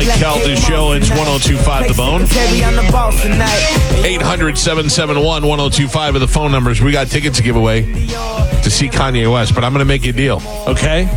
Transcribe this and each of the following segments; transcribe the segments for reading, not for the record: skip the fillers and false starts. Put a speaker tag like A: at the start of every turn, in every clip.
A: Mike Calda's show. It's 102.5 The Bone. 800-771-1025 are the phone numbers. We got tickets to give away to see Kanye West, but I'm going to make you a deal.
B: Okay.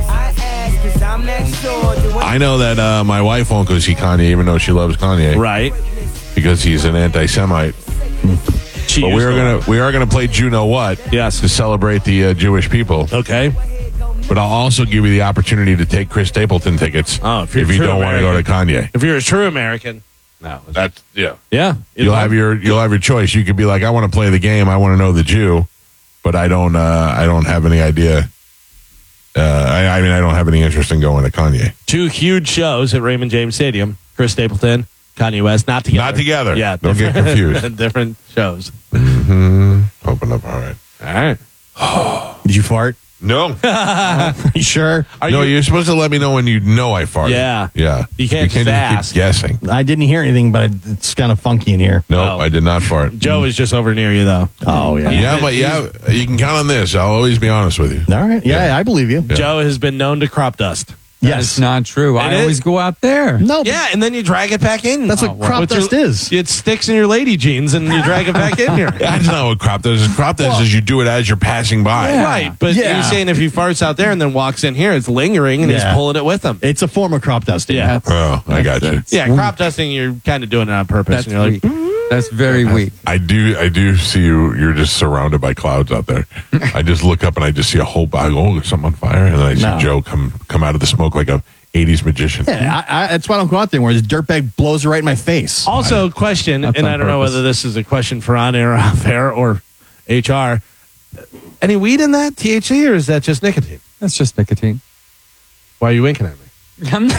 A: I know that my wife won't go see Kanye, even though she loves Kanye.
B: Right.
A: Because he's an anti-Semite. But we are gonna play You Know What?
B: Yes.
A: To celebrate the Jewish people.
B: Okay.
A: But I'll also give you the opportunity to take Chris Stapleton tickets if you don't want to go to Kanye.
B: If you're a true American. No.
A: That's yeah.
B: You'll
A: have your choice. You could be like, I want to play the game, I want to know the Jew, but I don't have any idea. I don't have any interest in going to Kanye.
B: 2 huge shows at Raymond James Stadium. Chris Stapleton, Kanye West, not together.
A: Not together.
B: Yeah.
A: Don't get confused.
B: Different shows.
A: Open up. All right.
C: Did you fart?
A: No.
C: You sure?
A: You're supposed to let me know when you know I farted.
B: Yeah.
A: Yeah.
B: You can't just ask.
A: Keep guessing.
C: I didn't hear anything, but it's kind of funky in here.
A: No, I did not fart.
B: Joe is just over near you, though.
C: Oh, yeah.
A: Yeah, you can count on this. I'll always be honest with you.
C: All right. Yeah, I believe you.
A: Yeah.
B: Joe has been known to crop dust.
D: That's not true. I always go out there.
C: No.
B: Yeah, and then you drag it back in.
C: That's what crop dust is.
B: It sticks in your lady jeans, and you drag it back in here.
A: That's not what crop dust is. Crop dust is you do it as you're passing by.
B: Yeah. Right, but you're saying if he farts out there and then walks in here, it's lingering, and he's pulling it with him.
C: It's a form of crop dusting.
B: Yeah.
A: Oh, I got you.
B: Yeah, crop dusting, you're kind of doing it on purpose.
D: That's
B: and you're like,
D: weak. That's very weak.
A: I do see you. You're just surrounded by clouds out there. I just look up and I just see a whole bag. Oh, there's something on fire, and then I see Joe come out of the smoke like a 80s magician.
C: Yeah, that's why I don't go out there where this dirtbag blows right in my face.
B: Also, question, and I don't know whether this is a question for on air or off air or HR. Any weed in that, THC, or is that just nicotine?
D: That's just nicotine.
B: Why are you winking at me?
D: Because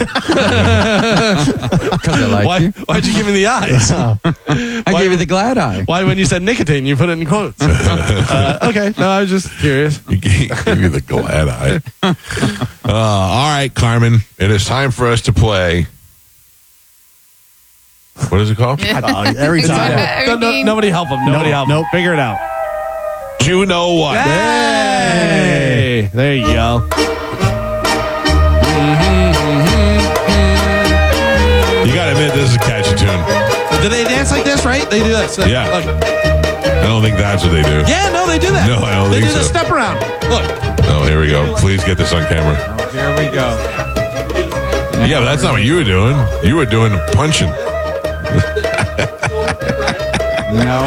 D: I like you.
B: Why'd you give me the eyes?
D: I gave you the glad eye.
B: Why, when you said nicotine, you put it in quotes? Okay, no, I was just curious.
A: You gave you the glad eye. All right, Carmen, it is time for us to play. What is it called?
C: Every time.
B: Nobody help him. Nobody help him.
C: Nope.
B: Figure it out.
A: You know what?
B: Hey! There you go.
A: You gotta admit, this is a catchy tune.
B: Do they dance like this, right? They do that. So,
A: Yeah.
B: Look.
A: I don't think that's what they do.
B: Yeah, no, they do that.
A: No, I don't
B: they
A: think
B: do the
A: so.
B: step around. Look.
A: Oh, here we go. Please get this on camera.
D: Here we go.
A: Yeah, but that's not what you were doing. You were doing punching.
D: No.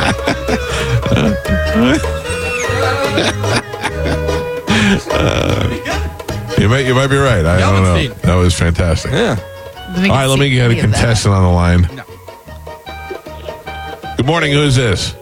A: You might be right. I don't know. That was fantastic.
B: Yeah.
A: All right, let me get a contestant on the line.
D: No.
A: Good morning. Who's this?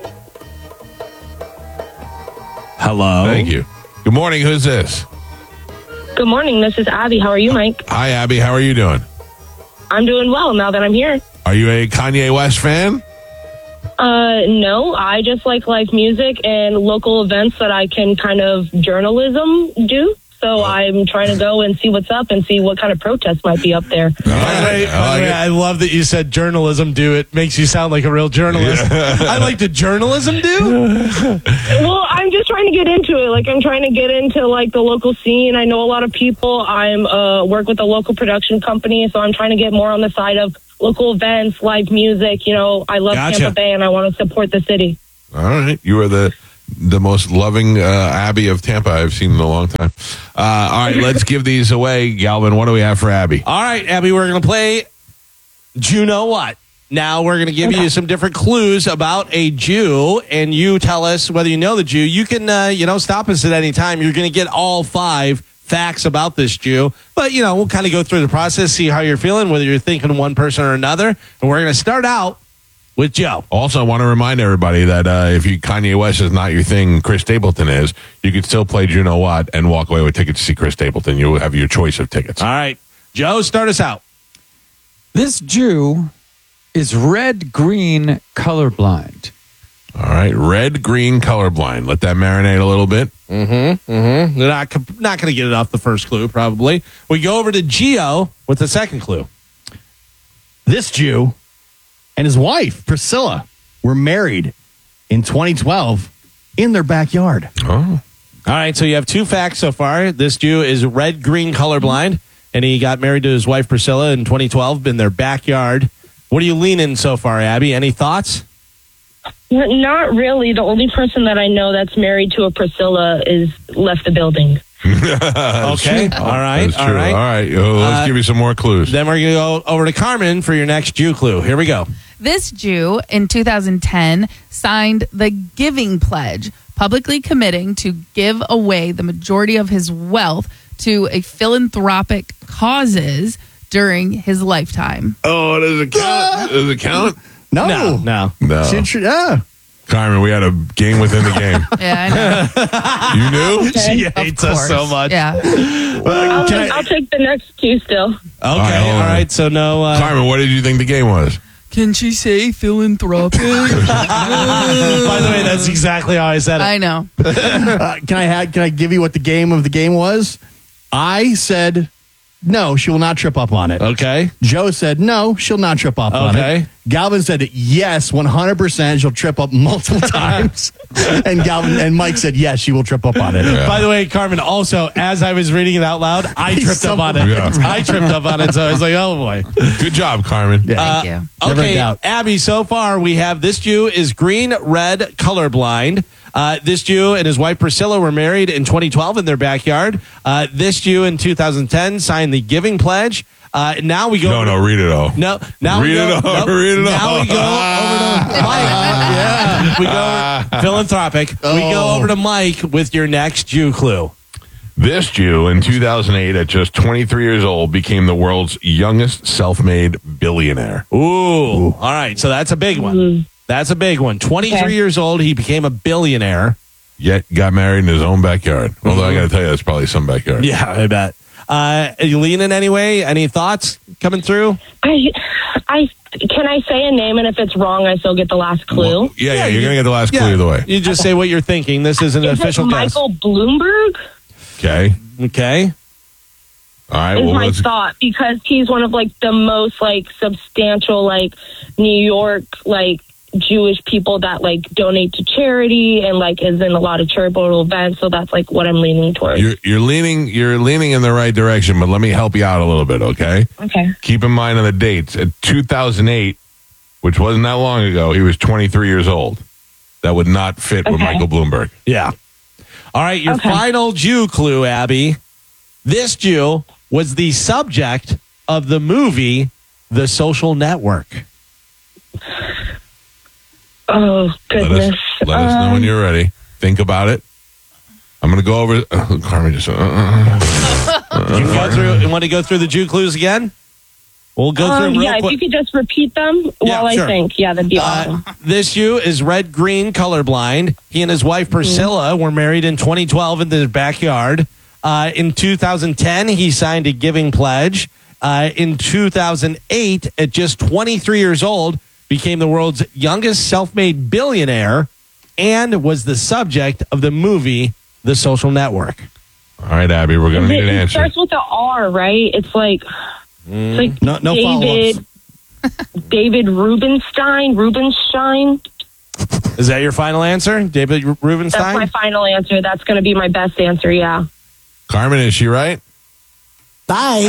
B: Hello.
A: Thank you. Good morning. Who's this?
E: Good morning. This is Abby. How are you, Mike?
A: Hi, Abby. How are you doing?
E: I'm doing well now that I'm here.
A: Are you a Kanye West fan?
E: No, I just like live music and local events that I can kind of journalism do. So I'm trying to go and see what's up and see what kind of protests might be up there.
B: I love that you said journalism do. It makes you sound like a real journalist. I like to journalism do.
E: Well, I'm just trying to get into it. Like, I'm trying to get into, like, the local scene. I know a lot of people. I'm work with a local production company, so I'm trying to get more on the side of local events, live music. You know, I love Tampa Bay, and I want to support the city.
A: All right. You are the most loving Abby of Tampa I've seen in a long time. All right, let's give these away. Galvin, what do we have for Abby?
B: All right, Abby, we're going to play You Know What. Now we're going to give you some different clues about a Jew, and you tell us whether you know the Jew. You can, stop us at any time. You're going to get all 5 facts about this Jew. But, we'll kind of go through the process, see how you're feeling, whether you're thinking one person or another. And we're going to start out with Joe.
A: Also, I want to remind everybody that if Kanye West is not your thing, Chris Stapleton is, you can still play You Know What and walk away with tickets to see Chris Stapleton. You'll have your choice of tickets.
B: All right. Joe, start us out.
D: This Jew is red-green colorblind.
A: All right. Red-green colorblind. Let that marinate a little bit.
B: They're not going to get it off the first clue, probably. We go over to Gio with the second clue.
C: This Jew and his wife, Priscilla, were married in 2012 in their backyard.
A: Oh.
B: All right, so you have 2 facts so far. This Jew is red-green colorblind, and he got married to his wife Priscilla in 2012 in their backyard. What are you leaning so far, Abby? Any thoughts?
E: Not really. The only person that I know that's married to a Priscilla is left the building.
B: Okay. All right.
A: That's
B: All
A: true.
B: right.
A: All right. Let's give you some more clues.
B: Then we're going to go over to Carmen for your next Jew clue. Here we go.
F: This Jew in 2010 signed the Giving Pledge, publicly committing to give away the majority of his wealth to a philanthropic causes during his lifetime.
A: Oh, does it count? Does it count?
C: No.
B: No.
A: Carmen, we had a game within the game.
F: Yeah, I know.
A: You knew?
B: She
F: Of
B: hates us so
F: course.
B: much.
F: Yeah.
E: I'll take the next two still.
B: Okay.
A: hold
B: All
A: on.
B: right. So no.
A: Carmen, what did you think the game was?
F: Can she say philanthropic?
B: By the way, that's exactly how I said it.
F: I know.
C: Can I give you what the game of the game was? I said no, she will not trip up on it.
B: Okay.
C: Joe said no, she'll not trip up on
B: Okay.
C: it. Galvin said yes, 100%. She'll trip up multiple times. And Mike said yes, she will trip up on it.
B: By the way, Carmen, also, as I was reading it out loud, I tripped up on it.
A: Yeah.
B: I tripped up on it, so I was like, oh boy.
A: Good job, Carmen.
F: Thank you.
C: Never
B: Okay,
C: doubt.
B: Abby, so far we have this Jew is green-red colorblind. This Jew and his wife Priscilla were married in 2012 in their backyard. This Jew in 2010 signed the Giving Pledge. Now we go.
A: No, read it all.
B: No, now
A: Read
B: we go.
A: it all,
B: nope.
A: read it
B: Now
A: all.
B: we go over to Mike. Yeah, we go philanthropic. We go over to Mike with your next Jew clue.
A: This Jew in 2008, at just 23 years old, became the world's youngest self-made billionaire.
B: Ooh. All right, so that's a big one. That's a big one. 23
E: Okay.
A: Mm-hmm.
B: years old, he became a billionaire.
A: Yet got married in his own backyard. Although I got to tell you, that's probably some backyard.
B: Yeah, I bet. Are you leaning anyway? Any thoughts coming through?
E: I can I say a name, and if it's wrong, I still get the last clue.
A: Yeah, you're going to get the last clue either way.
B: You just say what you're thinking. This is an
E: Is it
B: official guess.
E: Michael Bloomberg?
A: Okay.
B: Okay.
A: All right.
E: Is
A: Well,
E: my
A: let's,
E: thought, because he's one of like the most like substantial like New York like Jewish people that like donate to charity and like is in a lot of charitable events. So that's like what I'm leaning towards.
A: you're leaning in the right direction, but let me help you out a little bit, okay?
E: Okay.
A: Keep in mind on the dates. At 2008, which wasn't that long ago, he was 23 years old. That would not fit with
E: Okay.
A: Michael Bloomberg.
B: Yeah. All right, your
E: Okay.
B: final Jew clue, Abby. This Jew was the subject of the movie The Social Network.
E: Oh goodness.
A: Let us know when you're ready. Think about it. I'm going to go over. Carmen just.
B: You go through. You want to go through the Jew clues again? We'll go through them real
E: yeah, if
B: quick.
E: you could just repeat them while
B: sure.
E: I think. Yeah, that'd be awesome.
B: This Jew is red-green colorblind. He and his wife Priscilla were married in 2012 in their backyard. In 2010, he signed a Giving Pledge. In 2008, at just 23 years old, became the world's youngest self-made billionaire and was the subject of the movie The Social Network.
A: All right, Abby, we're going to need an
E: It
A: answer.
E: starts with the R, right? It's like
C: No
E: David David Rubenstein.
B: Is that your final answer, David
E: That's
B: Rubenstein?
E: my final answer. That's going to be my best answer. Yeah.
A: Carmen, is she right?
C: Bye.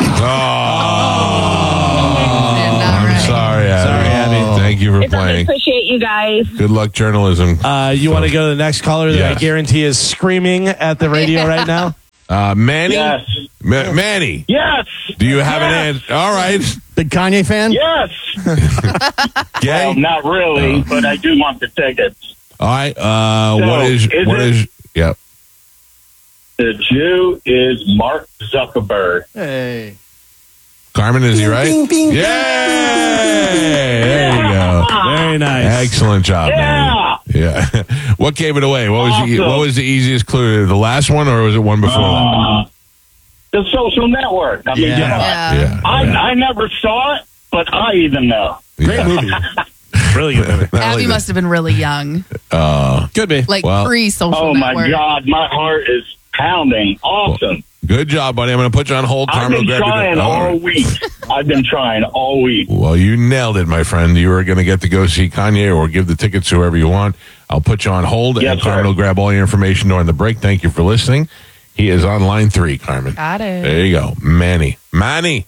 A: I'm sorry, Abby.
B: Sorry, Abby.
A: Thank you for
E: It's okay.
A: playing.
E: Appreciate you guys.
A: Good luck, journalism.
B: You want to go to the next caller that I
A: Yes.
B: guarantee is screaming at the radio right now?
A: Manny?
G: Yes.
A: Manny,
G: Yes.
A: do you have an answer? All right.
C: Big Kanye fan?
G: Yes.
A: Gay?
G: Well, not really, but I do want the tickets.
A: All right.
G: So,
A: What is? Yep.
G: The Jew is Mark Zuckerberg.
C: Hey.
A: Carmen, is he right? Yay! There you go.
B: Very nice.
A: Excellent job, Manny.
G: Yeah.
A: Yeah. What gave it away? What was
G: Awesome.
A: what was the easiest clue? The last one, or was it one before that?
G: The Social Network. I mean, you know,
A: Yeah.
G: I never saw it, but I even know.
A: Great movie.
B: Really good movie.
F: Abby must have been really young,
B: Could be.
F: like
A: Well-
F: pre-social
G: Oh,
F: network.
G: my God. My heart is pounding. Awesome.
A: Good job, buddy. I'm going to put you on hold.
G: I've
A: Carmen will
G: been
A: grab your-
G: trying all
A: right.
G: week. I've been trying all week.
A: Well, you nailed it, my friend. You are going to get to go see Kanye or give the tickets to whoever you want. I'll put you on hold,
G: Yes,
A: and Carmen
G: sir.
A: will grab all your information during the break. Thank you for listening. He is on line 3, Carmen.
F: Got it.
A: There you go. Manny.
B: Manny.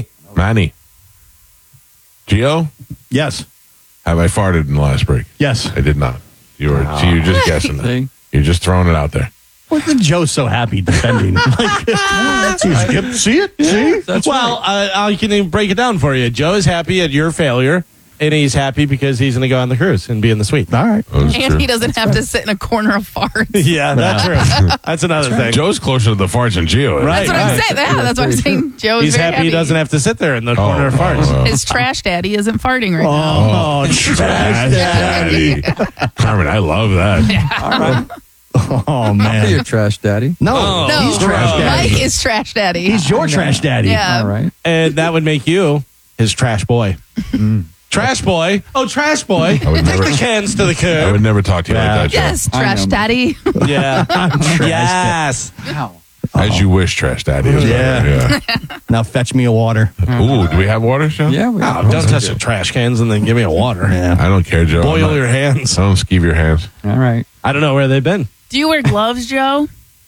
A: Gio,
C: Yes.
A: have I farted in the last break?
C: Yes.
A: I did not. You were you're just guessing that.
D: See?
A: You're just throwing it out there.
C: Wasn't Joe so happy defending? See it? See?
D: That's
B: Well, I can even break it down for you. Joe is happy at your failure, and he's happy because he's going to go on the cruise and be in the suite.
C: All right.
A: That was
F: And
A: true.
F: he doesn't have to sit in a corner of farts.
B: Yeah, that's true. That's another thing.
A: Joe's closer to the farts than Gio is.
B: Right.
F: That's what I'm saying. Yeah, that's what I'm saying. Joe is
B: He's
F: very
B: happy he doesn't have to sit there in the corner of farts.
F: His trash daddy isn't farting right now.
C: Oh, trash daddy.
A: Carmen, I love that.
C: Oh,
D: I'll be
C: man.
D: your trash daddy.
C: No,
F: No,
C: he's trash daddy.
F: Mike is trash daddy.
C: He's your trash daddy.
F: Yeah.
D: All right.
B: And that would make you his trash boy. Trash boy. Oh, trash boy.
A: I would
B: Take
A: never-
B: the cans to the
A: I
B: curb.
A: would never talk to you like that, Joe.
F: Yes,
D: I
F: trash
D: know.
F: daddy.
B: Yeah. Yes.
D: Wow.
A: As you wish, trash daddy. Is
C: Yeah. Now fetch me a water.
A: Ooh, do we have water, Joe?
D: Yeah, we
B: Oh, don't touch the trash cans and then give me a water.
C: Yeah.
A: I don't care, Joe.
B: Boil your hands.
A: I don't skeeve your hands.
D: All right.
B: I don't know where they've been.
F: Do you wear gloves, Joe?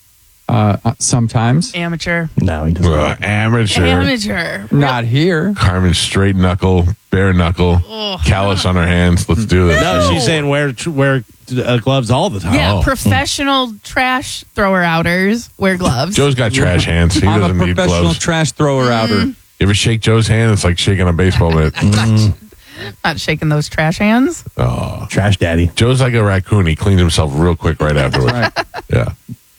D: Sometimes.
F: Amateur.
C: No, he doesn't.
A: Amateur.
F: Amateur.
D: Not here.
A: Carmen, straight knuckle, bare knuckle, callus on her hands. Let's do this.
B: No, she's saying wear gloves all the time.
F: Yeah,
A: Oh.
F: professional trash thrower outers wear gloves.
A: Joe's got trash hands. He
D: I'm
A: doesn't
D: a
A: need
D: professional
A: gloves.
D: trash thrower outer.
A: You ever shake Joe's hand? It's like shaking a baseball mitt.
F: Not shaking those trash hands.
A: Oh.
C: Trash daddy.
A: Joe's like a raccoon. He cleans himself real quick right afterwards.
D: Right.
A: Yeah.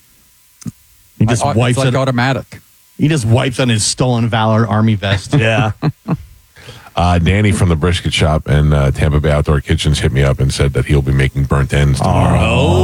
C: He just wipes
D: it's like
C: it.
D: automatic.
C: He just wipes on his stolen valor army vest.
B: Yeah.
A: Danny from the brisket shop and Tampa Bay Outdoor Kitchens hit me up and said that he'll be making burnt ends tomorrow.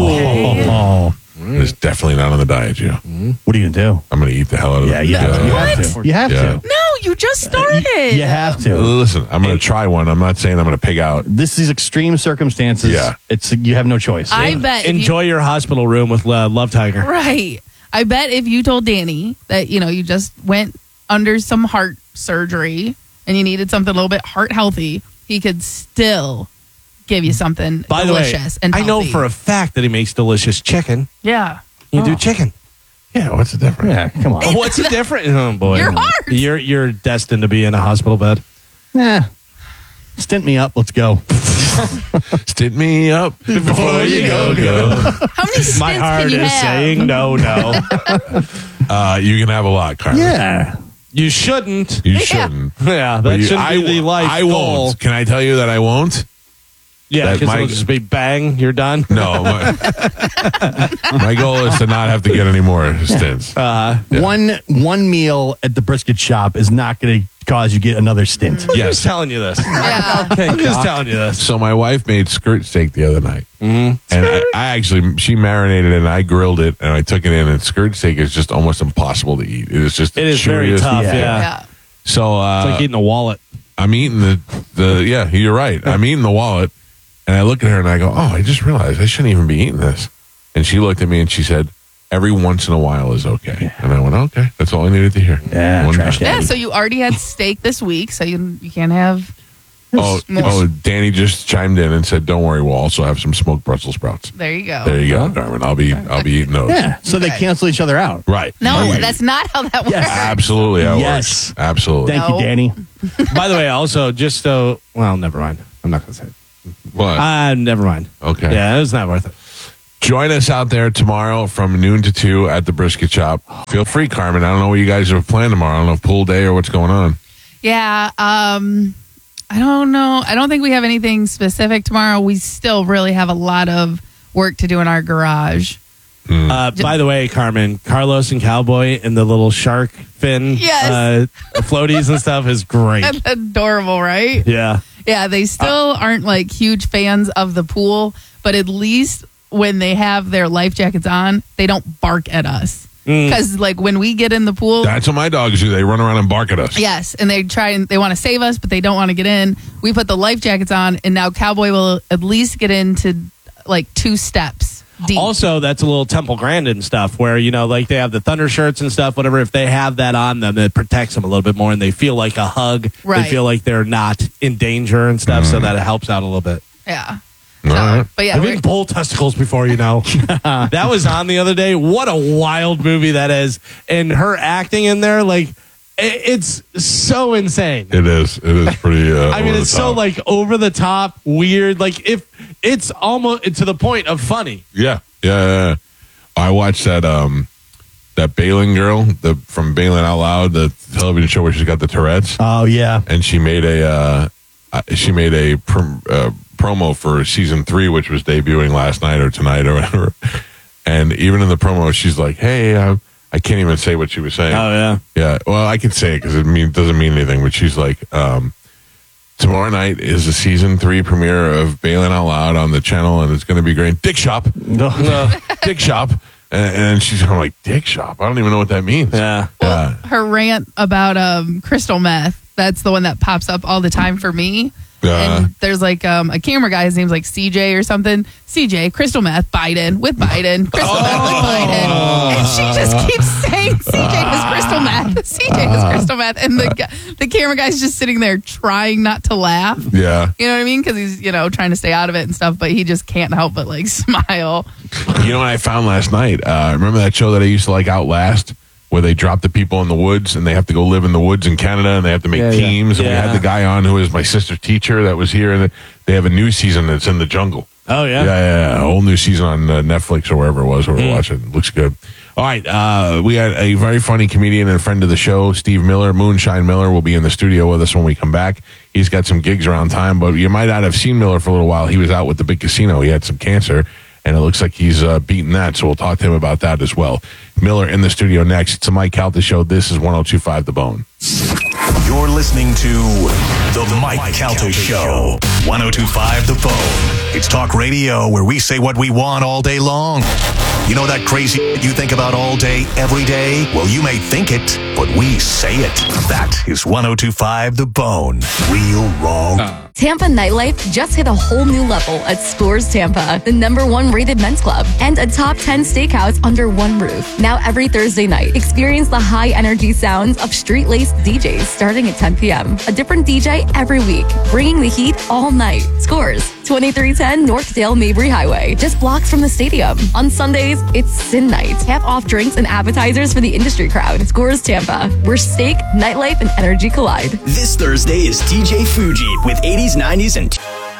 C: Oh.
A: It's definitely not on the diet, Joe.
C: What are you going to do?
A: I'm going to eat the hell out of
C: Yeah,
A: it.
C: you have to. You have
A: Yeah.
C: to.
F: No, you just started.
C: You have to.
A: Listen, I'm going to try one. I'm not saying I'm going to pig out.
C: This is extreme circumstances.
A: Yeah.
C: It's you have no choice.
F: I bet. if you-
B: Enjoy your hospital room with Love Tiger.
F: Right. I bet if you told Danny that, you just went under some heart surgery and you needed something a little bit heart healthy, he could still give you something
B: By the way,
F: delicious and
B: I know
F: healthy.
B: for a fact that he makes delicious chicken.
F: Yeah.
B: You do chicken.
A: Yeah, what's the difference?
C: Yeah, come on.
B: What's the difference? Oh boy,
F: Your heart.
B: You're destined to be in a hospital bed.
C: Nah. Stint me up. Let's go.
A: Stint me up before you go.
F: How many stints
B: My heart
F: can you
B: is
F: have?
B: saying no.
A: You can have a lot, Carmen.
C: Yeah.
B: You shouldn't.
A: You shouldn't.
B: Yeah,
A: But
B: that
A: you-
B: shouldn't be the life
A: I
B: goal.
A: won't. Can I tell you that I won't?
B: Yeah,
A: That
B: because
A: my-
B: it'll just be bang. You're done.
A: No. My goal is to not have to get any more stints.
C: One meal at the brisket shop is not going to cause you get another stint.
B: I'm just telling you this.
F: Yeah.
B: I'm just telling you this.
A: So my wife made skirt steak the other night, and she marinated it and I grilled it and I took it in. And skirt steak is just almost impossible to eat. It is just
B: It is very
A: chewiest-
B: tough.
C: Yeah.
B: Yeah,
F: Yeah.
A: So
B: it's like eating a wallet.
A: I'm eating the yeah. You're right. I'm eating the wallet, and I look at her and I go, "Oh, I just realized I shouldn't even be eating this." And she looked at me and she said, "Every once in a while is okay." And I went, "Okay, that's all I needed to hear."
C: Yeah,
A: One
C: trash
A: time.
F: Yeah, so you already had steak this week, so you can't have
A: Oh, Danny just chimed in and said, "Don't worry, we'll also have some smoked Brussels sprouts."
F: there you go.
A: There you go, Carmen. I'll be eating those.
C: Yeah. So they cancel each other out.
A: Right.
F: No,
A: Right.
F: that's not how that works.
A: Absolutely. That
C: Yes.
A: works. Absolutely.
C: Thank you,
F: No.
C: Danny.
B: By the way, also just so never mind. I'm not going to say it.
A: What?
B: Never mind.
A: Okay.
B: Yeah, it's not worth it.
A: Join us out there tomorrow from noon to 2 at the brisket shop. Feel free, Carmen. I don't know what you guys have planned tomorrow. I don't know if pool day or what's going on.
F: Yeah, I don't know. I don't think we have anything specific tomorrow. We still really have a lot of work to do in our garage.
B: By the way, Carmen, Carlos and Cowboy and the little shark fin
F: Yes.
B: floaties and stuff is great.
F: That's adorable, right?
B: Yeah.
F: Yeah, they still aren't like huge fans of the pool, but at least when they have their life jackets on, they don't bark at us. Because like when we get in the pool,
A: That's what my dogs do. They run around and bark at us.
F: yes, and they try and they want to save us, but they don't want to get in. We put the life jackets on, and now Cowboy will at least get into like 2 steps deep.
B: Also, that's a little Temple Grandin stuff where, like they have the Thunder shirts and stuff, whatever. If they have that on them, it protects them a little bit more and they feel like a hug.
F: Right.
B: They feel like they're not in danger and stuff. So that it helps out a little bit.
F: Yeah.
A: All right.
F: But yeah,
B: I
F: we're-
B: think bull testicles before you know. That was on the other day. What a wild movie that is. And her acting in there, like, it's so insane.
A: It is. It is pretty.
B: I mean,
A: over
B: it's
A: the
B: so
A: top.
B: like over the top, weird. Like if it's almost to the point of funny.
A: Yeah. I watched that that Balin girl, from Balin Out Loud, the television show where she's got the Tourette's,
C: Oh, yeah.
A: and she made a promo for season 3, which was debuting last night or tonight or whatever. And even in the promo, she's like, "Hey, I can't even say what she was saying."
B: yeah.
A: Yeah, well, I can say it because it doesn't mean anything. But she's like, tomorrow night is the season 3 premiere of Balin Out Loud on the channel, and it's going to be great. Dick Shop, Dick Shop, and she's kind of like, Dick Shop. I don't even know what that means.
B: Yeah.
A: Yeah.
F: her rant about crystal meth. That's the one that pops up all the time for me. And there's like a camera guy. His name's like CJ or something. CJ, crystal meth, Biden with Biden, crystal meth with Biden. And she just keeps saying CJ was crystal meth. CJ was crystal meth. And the camera guy's just sitting there trying not to laugh.
A: Yeah.
F: You know what I mean? Because he's, trying to stay out of it and stuff, but he just can't help but like smile.
A: You know what I found last night? Remember that show that I used to like, Outlast, where they drop the people in the woods and they have to go live in the woods in Canada and they have to make teams. And we had the guy on who is my sister's teacher that was here, and they have a new season that's in the jungle.
B: Oh yeah.
A: Yeah. A whole new season on Netflix or wherever it was we were watching. Looks good. All right. We had a very funny comedian and friend of the show, Steve Miller, Moonshine Miller, will be in the studio with us when we come back. He's got some gigs around time, but you might not have seen Miller for a little while. He was out with the big casino. He had some cancer, and it looks like he's beaten that. So we'll talk to him about that as well. Miller in the studio next. It's the Mike Calta Show. This is 102.5 The Bone.
H: You're listening to The Mike Calta Show. 102.5 The Bone. It's talk radio where we say what we want all day long. You know that crazy you think about all day, every day? Well, you may think it, but we say it. That is 102.5 The Bone. Real wrong.
I: Tampa nightlife just hit a whole new level at Scores Tampa, the #1 rated men's club, and a top 10 steakhouse under one roof. Now every Thursday night, experience the high energy sounds of street-laced DJs starting at 10 p.m. A different DJ every week, bringing the heat all night. Scores, 2310 Northdale Mabry Highway, just blocks from the stadium. On Sundays, it's Sin Night. Half off drinks and appetizers for the industry crowd. Scores Tampa, where steak, nightlife, and energy collide.
J: This Thursday is DJ Fuji with 80s, 90s, and...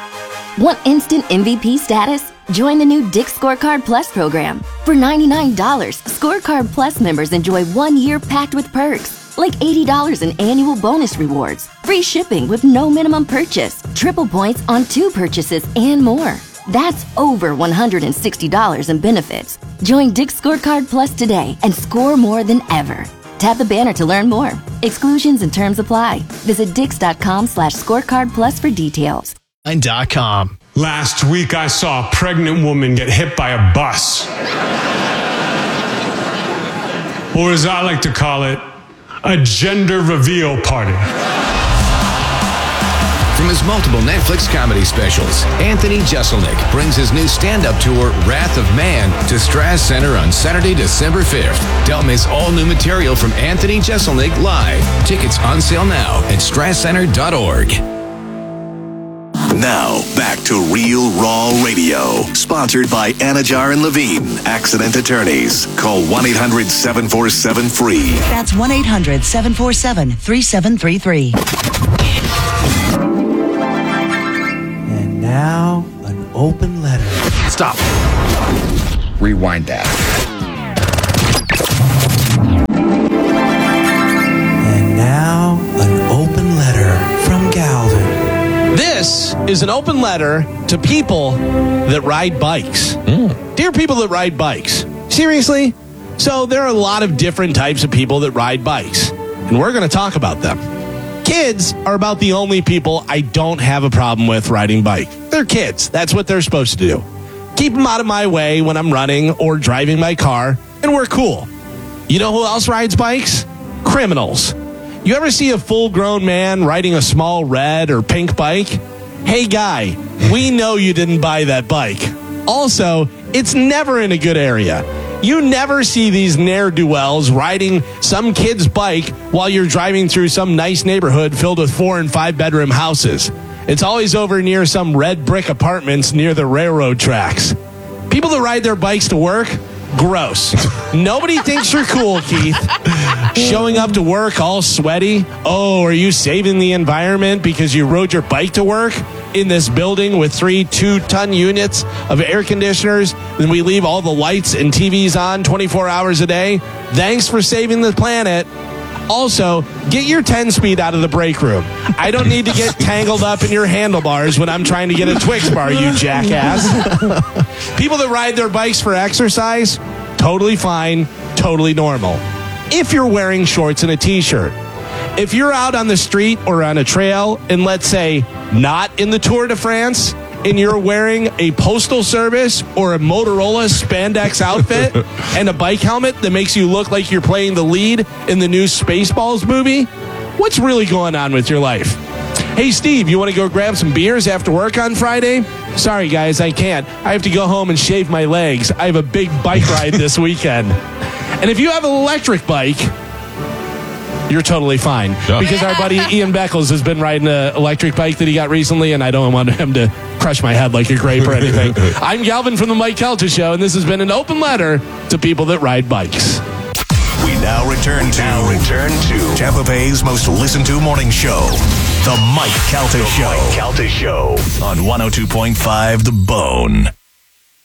K: Want instant MVP status? Join the new Dick's Scorecard Plus program. For $99, Scorecard Plus members enjoy 1 year packed with perks, like $80 in annual bonus rewards, free shipping with no minimum purchase, triple points on 2 purchases, and more. That's over $160 in benefits. Join Dick's Scorecard Plus today and score more than ever. Tap the banner to learn more. Exclusions and terms apply. Visit dix.com/scorecard plus for details.
J: .com.
L: Last week I saw a pregnant woman get hit by a bus. Or as I like to call it, a gender reveal party.
M: From his multiple Netflix comedy specials, Anthony Jeselnik brings his new stand-up tour, Wrath of Man, to Strass Center on Saturday, December 5th. Don't miss all new material from Anthony Jeselnik live. Tickets on sale now at strasscenter.org.
H: Now, back to Real Raw Radio. Sponsored by Anajar and Levine, Accident Attorneys. Call 1-800-747-FREE.
N: That's 1-800-747-3733.
O: And now, an open letter.
M: Stop. Rewind that.
O: And now, an open letter from Galvin.
B: This is an open letter to people that ride bikes. Dear people that ride bikes, seriously? So there are a lot of different types of people that ride bikes, and we're going to talk about them. Kids are about the only people I don't have a problem with riding bike. They're kids. That's what they're supposed to do. Keep them out of my way when I'm running or driving my car, and we're cool. You know who else rides bikes? Criminals. You ever see a full-grown man riding a small red or pink bike? Hey, guy, we know you didn't buy that bike. Also, it's never in a good area. You never see these ne'er-do-wells riding some kid's bike while you're driving through some nice neighborhood filled with 4- and 5-bedroom houses. It's always over near some red brick apartments near the railroad tracks. People that ride their bikes to work, gross. Nobody thinks you're cool, Keith. Showing up to work all sweaty. Oh, are you saving the environment because you rode your bike to work in this building with 3 2-ton units of air conditioners? Then we leave all the lights and TVs on 24 hours a day. Thanks for saving the planet. Also, get your 10-speed out of the break room. I don't need to get tangled up in your handlebars when I'm trying to get a Twix bar, you jackass. People that ride their bikes for exercise, totally fine, totally normal. If you're wearing shorts and a t-shirt. If you're out on the street or on a trail, and let's say not in the Tour de France, and you're wearing a Postal Service or a Motorola spandex outfit and a bike helmet that makes you look like you're playing the lead in the new Spaceballs movie, what's really going on with your life? Hey, Steve, you want to go grab some beers after work on Friday? Sorry, guys, I can't. I have to go home and shave my legs. I have a big bike ride this weekend. And if you have an electric bike, you're totally fine. Because our buddy Ian Beckles has been riding an electric bike that he got recently, and I don't want him to crush my head like a grape or anything. I'm Galvin from the Mike Calta Show, and this has been an open letter to people that ride bikes.
H: We now return to Tampa Bay's most listened to morning show, The Mike Calta Show. On 102.5 The Bone.